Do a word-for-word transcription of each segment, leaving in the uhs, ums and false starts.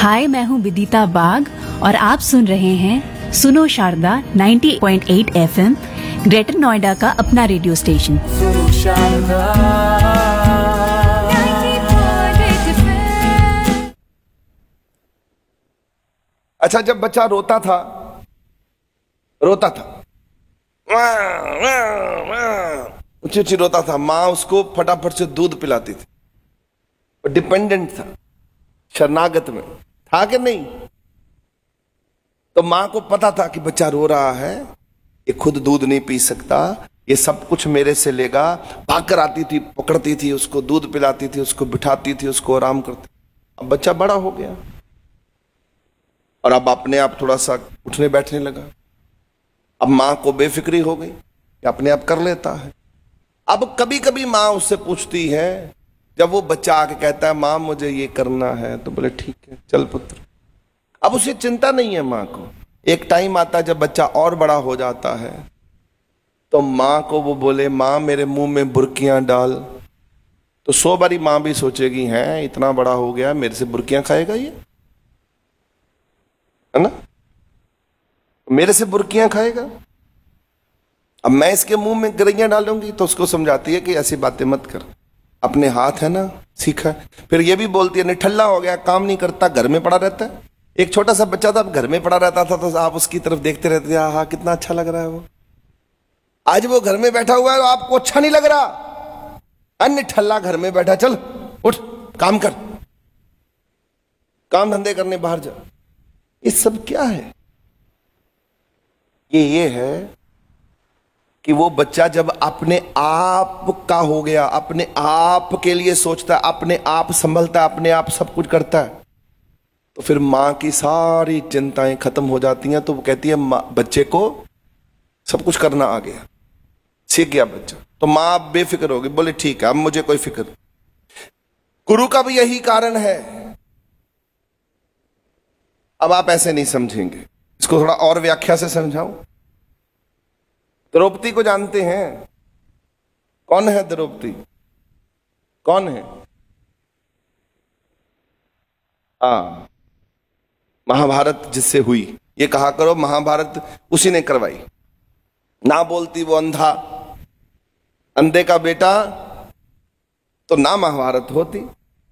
हाय, मैं हूँ विदिता बाग और आप सुन रहे हैं सुनो शारदा नब्बे पॉइंट आठ एफएम, ग्रेटर नोएडा का अपना रेडियो स्टेशन। सुनो शारदा नब्बे पॉइंट आठ एफएम। अच्छा, जब बच्चा रोता था रोता था ऊंची ऊंची रोता था, माँ उसको फटाफट से दूध पिलाती थी। वो डिपेंडेंट था, शरणागत में था कि नहीं। तो माँ को पता था कि बच्चा रो रहा है, ये खुद दूध नहीं पी सकता, ये सब कुछ मेरे से लेगा। भागकर आती थी, पकड़ती थी उसको, दूध पिलाती थी, उसको बिठाती थी, उसको आराम करती। अब बच्चा बड़ा हो गया और अब अपने आप थोड़ा सा उठने बैठने लगा। अब माँ को बेफिक्री हो गई कि अपने आप कर लेता है। अब कभी कभी माँ उससे पूछती है, जब वो बच्चा आके कहता है माँ मुझे ये करना है, तो बोले ठीक है चल पुत्र। अब उसे चिंता नहीं है माँ को। एक टाइम आता है जब बच्चा और बड़ा हो जाता है तो माँ को वो बोले माँ मेरे मुंह में बुर्कियां डाल, तो सौ बारी माँ भी सोचेगी हैं इतना बड़ा हो गया मेरे से बुर्कियां खाएगा ये, है ना, मेरे से बुर्कियां खाएगा। अब मैं इसके मुंह में गिरैयां डालूंगी तो उसको समझाती है कि ऐसी बातें मत कर, अपने हाथ है ना सीखा। फिर ये भी बोलती है निठल्ला हो गया, काम नहीं करता, घर में पड़ा रहता है। एक छोटा सा बच्चा था, घर में पड़ा रहता था तो आप उसकी तरफ देखते रहते थे, हाँ कितना अच्छा लग रहा है वो। आज वो घर में बैठा हुआ है तो आपको अच्छा नहीं लग रहा। अन्य ठल्ला घर में बैठा, चल उठ काम कर, काम धंधे करने बाहर जा। ये सब क्या है? ये ये है कि वो बच्चा जब अपने आप का हो गया, अपने आप के लिए सोचता है, अपने आप संभलता है, अपने आप सब कुछ करता है, तो फिर माँ की सारी चिंताएं खत्म हो जाती हैं। तो वो कहती है माँ, बच्चे को सब कुछ करना आ गया, सीख गया बच्चा। तो माँ अब बेफिक्र होगी, बोले ठीक है अब मुझे कोई फिक्र। गुरु का भी यही कारण है। अब आप ऐसे नहीं समझेंगे, इसको थोड़ा और व्याख्या से समझाऊं। द्रौपदी को जानते हैं? कौन है द्रौपदी? कौन है? हाँ, महाभारत जिससे हुई, ये कहा करो महाभारत उसी ने करवाई। ना बोलती वो अंधा, अंधे का बेटा, तो ना महाभारत होती।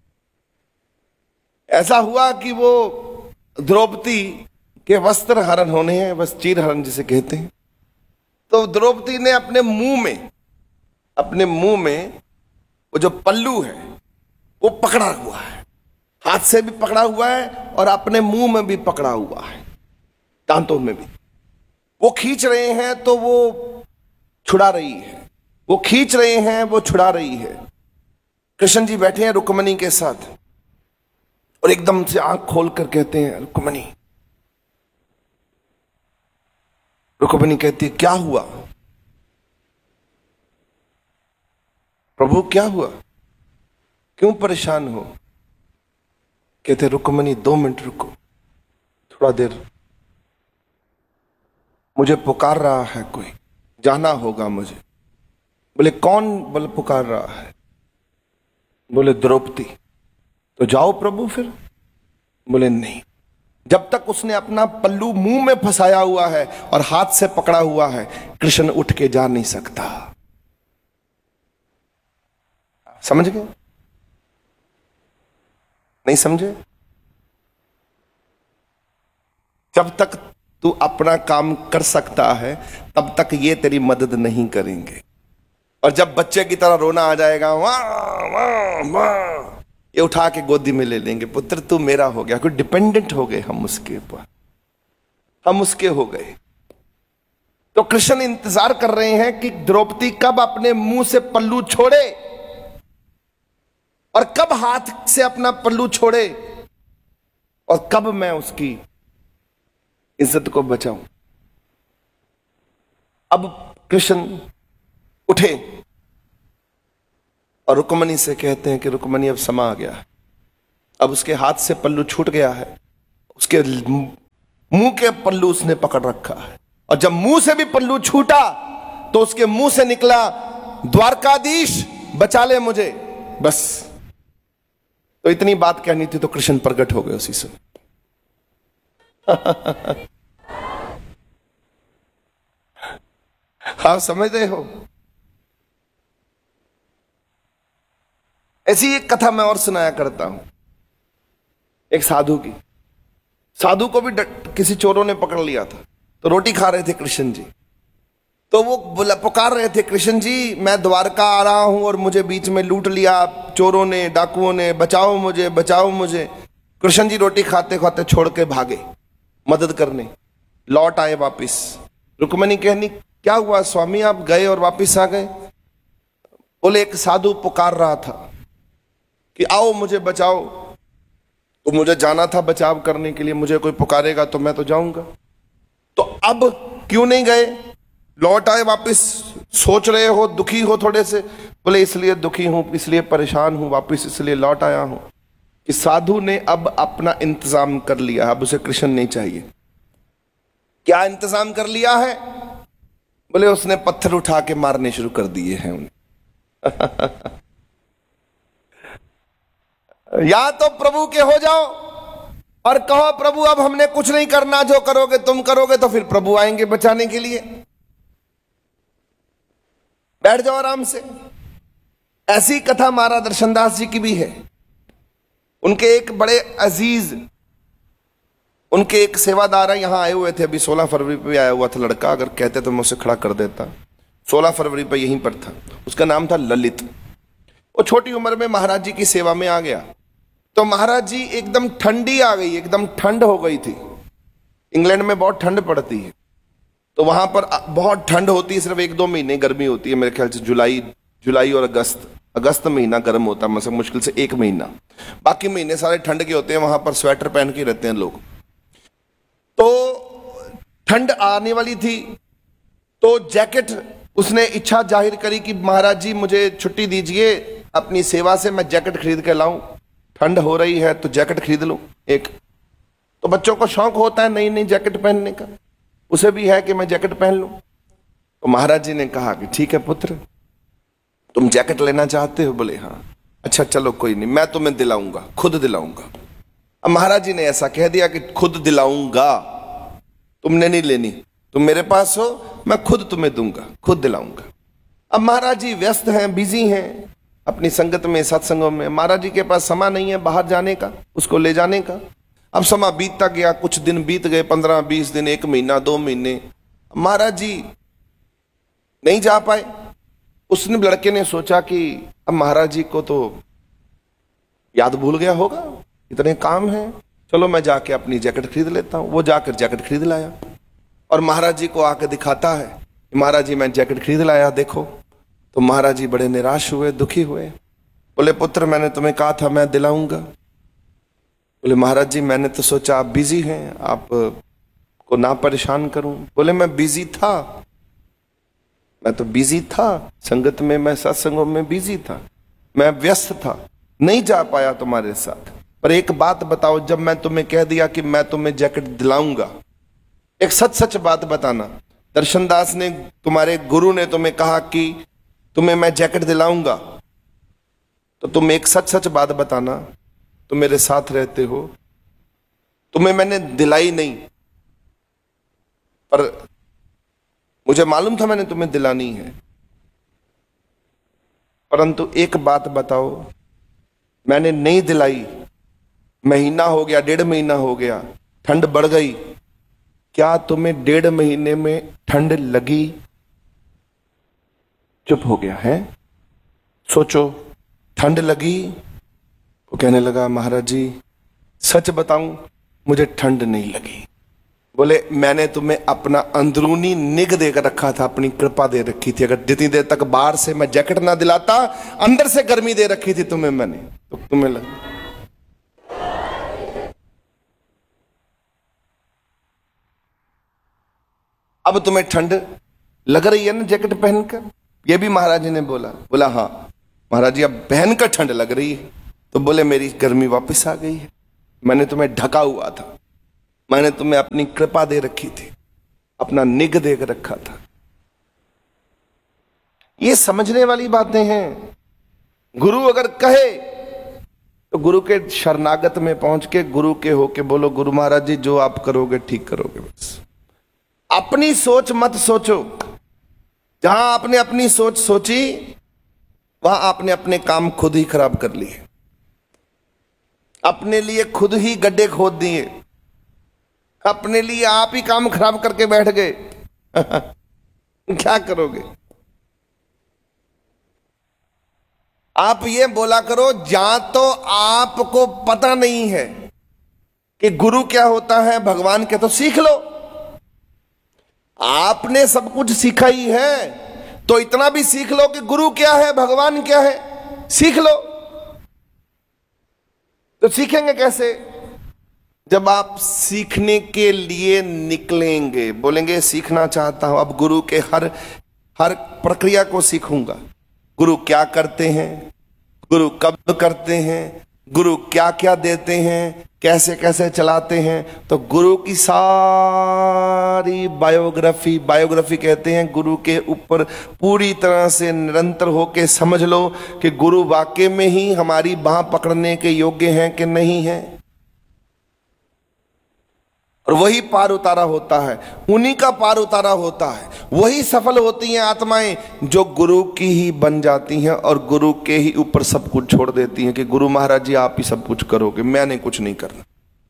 ऐसा हुआ कि वो द्रौपदी के वस्त्र हरण होने हैं, बस चीर हरण जिसे कहते हैं। तो द्रौपदी ने अपने मुंह में अपने मुंह में वो जो पल्लू है वो पकड़ा हुआ है, हाथ से भी पकड़ा हुआ है और अपने मुंह में भी पकड़ा हुआ है, दांतों में भी। वो खींच रहे हैं तो वो छुड़ा रही है, वो खींच रहे हैं वो छुड़ा रही है। कृष्ण जी बैठे हैं रुक्मणी के साथ और एकदम से आंख खोल कर कहते हैं रुक्मणी। रुक्मणी कहती है क्या हुआ प्रभु, क्या हुआ, क्यों परेशान हो? कहते रुक्मणी दो मिनट रुको, थोड़ा देर, मुझे पुकार रहा है कोई, जाना होगा मुझे। बोले कौन बोले पुकार रहा है? बोले द्रौपदी। तो जाओ प्रभु फिर। बोले नहीं, जब तक उसने अपना पल्लू मुंह में फंसाया हुआ है और हाथ से पकड़ा हुआ है, कृष्ण उठ के जा नहीं सकता। समझ गए? नहीं समझे? जब तक तू अपना काम कर सकता है तब तक ये तेरी मदद नहीं करेंगे। और जब बच्चे की तरह रोना आ जाएगा, वाह वाह वाह, ये उठा के गोदी में ले लेंगे, पुत्र तू मेरा हो गया। कोई डिपेंडेंट हो गए हम उसके ऊपर, हम उसके हो गए। तो कृष्ण इंतजार कर रहे हैं कि द्रौपदी कब अपने मुंह से पल्लू छोड़े और कब हाथ से अपना पल्लू छोड़े और कब मैं उसकी इज्जत को बचाऊं। अब कृष्ण उठे और रुक्मणी से कहते हैं कि रुक्मणी अब समा आ गया है, अब उसके हाथ से पल्लू छूट गया है, उसके मुंह के पल्लू उसने पकड़ रखा है। और जब मुंह से भी पल्लू छूटा तो उसके मुंह से निकला द्वारकाधीश बचा ले मुझे, बस। तो इतनी बात कहनी थी तो कृष्ण प्रकट हो गए उसी समय। आप समझ रहे हो? ऐसी एक कथा मैं और सुनाया करता हूं, एक साधु की। साधु को भी डट, किसी चोरों ने पकड़ लिया था, तो रोटी खा रहे थे कृष्ण जी। तो वो बोला, पुकार रहे थे, कृष्ण जी मैं द्वारका आ रहा हूं और मुझे बीच में लूट लिया चोरों ने, डाकुओं ने, बचाओ मुझे, बचाओ मुझे। कृष्ण जी रोटी खाते खाते छोड़ के भागे मदद करने। लौट आए वापिस। रुक्मणी कहनी, क्या हुआ स्वामी, आप गए और वापिस आ गए? बोले, एक साधु पुकार रहा था कि आओ मुझे बचाओ, तो मुझे जाना था बचाव करने के लिए, मुझे कोई पुकारेगा तो मैं तो जाऊंगा। तो अब क्यों नहीं गए, लौट आए वापिस? सोच रहे हो, दुखी हो थोड़े से? बोले, इसलिए दुखी हूं, इसलिए परेशान हूं, वापिस इसलिए लौट आया हूं कि साधु ने अब अपना इंतजाम कर लिया, अब उसे कृष्ण नहीं चाहिए। क्या इंतजाम कर लिया है? बोले, उसने पत्थर उठा के मारने शुरू कर दिए हैं उन्हें। या तो प्रभु के हो जाओ और कहो, प्रभु अब हमने कुछ नहीं करना, जो करोगे तुम करोगे, तो फिर प्रभु आएंगे बचाने के लिए। बैठ जाओ आराम से। ऐसी कथा महाराज दर्शनदास जी की भी है। उनके एक बड़े अजीज, उनके एक सेवादार यहां आए हुए थे, अभी सोलह फरवरी पे आया हुआ था लड़का, अगर कहते तो मैं उसे खड़ा कर देता। सोलह फरवरी पे यहीं पर था। उसका नाम था ललित। वो छोटी उम्र में महाराज जी की सेवा में आ गया। तो महाराज जी एकदम ठंडी आ गई, एकदम ठंड हो गई थी। इंग्लैंड में बहुत ठंड पड़ती है, तो वहां पर बहुत ठंड होती है, सिर्फ एक दो महीने गर्मी होती है, मेरे ख्याल से जुलाई जुलाई और अगस्त अगस्त महीना गर्म होता है, मतलब मुश्किल से एक महीना, बाकी महीने सारे ठंड के होते हैं। वहां पर स्वेटर पहन के रहते हैं लोग। तो ठंड आने वाली थी, तो जैकेट, उसने इच्छा जाहिर करी कि महाराज जी मुझे छुट्टी दीजिए अपनी सेवा से, मैं जैकेट खरीद के लाऊं, ठंड हो रही है तो जैकेट खरीद लूं एक। तो बच्चों को शौक होता है नई नई जैकेट पहनने का, उसे भी है कि मैं जैकेट पहन लूं। तो महाराज जी ने कहा कि ठीक है पुत्र, तुम जैकेट लेना चाहते हो? बोले हाँ। अच्छा चलो कोई नहीं, मैं तुम्हें दिलाऊंगा, खुद दिलाऊंगा। अब महाराज जी ने ऐसा कह दिया कि खुद दिलाऊंगा, तुमने नहीं लेनी, तुम मेरे पास हो, मैं खुद तुम्हें दूंगा, खुद दिलाऊंगा। अब महाराज जी व्यस्त हैं, बिजी हैं अपनी संगत में, सत्संगों में। महाराज जी के पास समय नहीं है बाहर जाने का, उसको ले जाने का। अब समय बीतता गया, कुछ दिन बीत गए, पंद्रह बीस दिन, एक महीना, दो महीने, महाराज जी नहीं जा पाए। उसने, लड़के ने सोचा कि अब महाराज जी को तो याद भूल गया होगा, इतने काम हैं, चलो मैं जाके अपनी जैकेट खरीद लेता हूं। वो जाकर जैकेट खरीद लाया और महाराज जी को आकर दिखाता है कि महाराज जी मैं जैकेट खरीद लाया, देखो। तो महाराज जी बड़े निराश हुए, दुखी हुए। बोले, पुत्र मैंने तुम्हें कहा था मैं दिलाऊंगा। बोले, महाराज जी मैंने तो सोचा आप बिजी हैं, आप को ना परेशान करूं। बोले, मैं बिजी था, मैं तो बिजी था, संगत में, मैं सत्संगों में बिजी था, मैं व्यस्त था, नहीं जा पाया तुम्हारे साथ। पर एक बात बताओ, जब मैं तुम्हें कह दिया कि मैं तुम्हें जैकेट दिलाऊंगा, एक सच सच बात बताना। दर्शनदास ने, तुम्हारे गुरु ने तुम्हें कहा कि तुम्हें मैं जैकेट दिलाऊंगा, तो तुम एक सच सच बात बताना, तुम मेरे साथ रहते हो, तुम्हें मैंने दिलाई नहीं, पर मुझे मालूम था मैंने तुम्हें दिलानी है, परंतु एक बात बताओ, मैंने नहीं दिलाई, महीना हो गया, डेढ़ महीना हो गया, ठंड बढ़ गई, क्या तुम्हें डेढ़ महीने में ठंड लगी? चुप हो गया है। सोचो, ठंड लगी? वो कहने लगा, महाराज जी सच बताऊं, मुझे ठंड नहीं लगी। बोले, मैंने तुम्हें अपना अंदरूनी निग देकर रखा था, अपनी कृपा दे रखी थी। अगर जितनी देर तक बाहर से मैं जैकेट ना दिलाता, अंदर से गर्मी दे रखी थी तुम्हें मैंने, तो तुम्हें लगा। अब तुम्हें ठंड लग रही है ना जैकेट पहनकर? ये भी महाराज जी ने बोला। बोला हाँ महाराज जी, अब पहनकर ठंड लग रही है। तो बोले, मेरी गर्मी वापस आ गई है, मैंने तुम्हें ढका हुआ था, मैंने तुम्हें अपनी कृपा दे रखी थी, अपना निग दे रखा था। ये समझने वाली बातें हैं। गुरु अगर कहे तो गुरु के शरणागत में पहुंच के गुरु के होके बोलो, गुरु महाराज जी जो आप करोगे ठीक करोगे। बस अपनी सोच मत सोचो। जहां आपने अपनी सोच सोची वहां आपने अपने काम खुद ही खराब कर लिए, अपने लिए खुद ही गड्ढे खोद दिए, अपने लिए आप ही काम खराब करके बैठ गए। क्या करोगे? आप ये बोला करो, जहां तो आपको पता नहीं है कि गुरु क्या होता है, भगवान क्या, तो सीख लो। आपने सब कुछ सीखा ही है तो इतना भी सीख लो कि गुरु क्या है, भगवान क्या है, सीख लो। तो सीखेंगे कैसे? जब आप सीखने के लिए निकलेंगे, बोलेंगे सीखना चाहता हूं, अब गुरु के हर हर प्रक्रिया को सीखूंगा। गुरु क्या करते हैं, गुरु कब करते हैं, गुरु क्या क्या देते हैं, कैसे कैसे चलाते हैं। तो गुरु की सारी बायोग्राफी, बायोग्राफी कहते हैं गुरु के ऊपर पूरी तरह से निरंतर होके समझ लो कि गुरु वाकई में ही हमारी बाह पकड़ने के योग्य हैं कि नहीं है। और वही पार उतारा होता है, उन्हीं का पार उतारा होता है। वही सफल होती हैं आत्माएं जो गुरु की ही बन जाती हैं और गुरु के ही ऊपर सब कुछ छोड़ देती हैं कि गुरु महाराज जी आप ही सब कुछ करोगे, मैंने कुछ नहीं करना।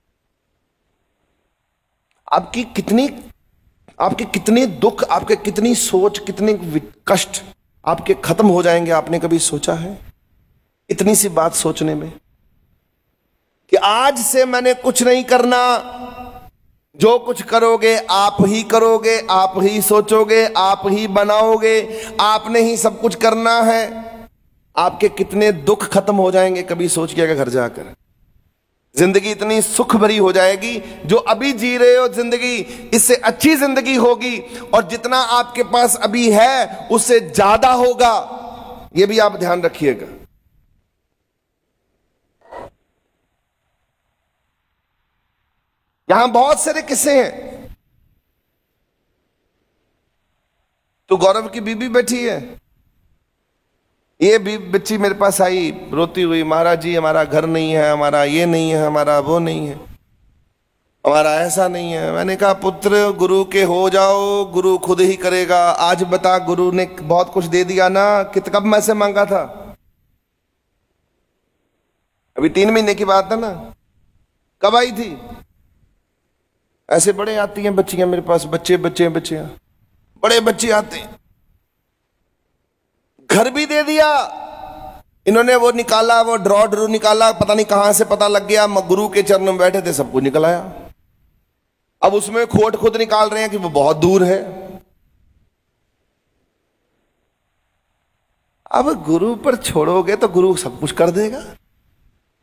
आपकी कितनी आपके कितने दुख, आपके कितनी सोच, कितने कष्ट आपके खत्म हो जाएंगे, आपने कभी सोचा है? इतनी सी बात सोचने में कि आज से मैंने कुछ नहीं करना, जो कुछ करोगे आप ही करोगे, आप ही सोचोगे, आप ही बनाओगे, आपने ही सब कुछ करना है। आपके कितने दुख खत्म हो जाएंगे, कभी सोच के घर जाकर। जिंदगी इतनी सुख भरी हो जाएगी, जो अभी जी रहे हो जिंदगी इससे अच्छी जिंदगी होगी, और जितना आपके पास अभी है उससे ज्यादा होगा। यह भी आप ध्यान रखिएगा। यहां बहुत सारे किस्से हैं। तो गौरव की बीबी बैठी है, ये भी बच्ची मेरे पास आई रोती हुई, महाराज जी हमारा घर नहीं है, हमारा ये नहीं है, हमारा वो नहीं है, हमारा ऐसा नहीं है। मैंने कहा पुत्र गुरु के हो जाओ, गुरु खुद ही करेगा। आज बता, गुरु ने बहुत कुछ दे दिया ना, कित कब मैं से मांगा था? अभी तीन महीने की बात है ना। कब आई थी? ऐसे बड़े आती हैं बच्चियां मेरे पास, बच्चे बच्चे बच्चियां, बड़े बच्चे आते हैं। घर भी दे दिया इन्होंने, वो निकाला, वो ड्रॉ ड्रू निकाला, पता नहीं कहां से पता लग गया, गुरु के चरण में बैठे थे, सब कुछ निकल आया। अब उसमें खोट खुद निकाल रहे हैं कि वो बहुत दूर है। अब गुरु पर छोड़ोगे तो गुरु सब कुछ कर देगा।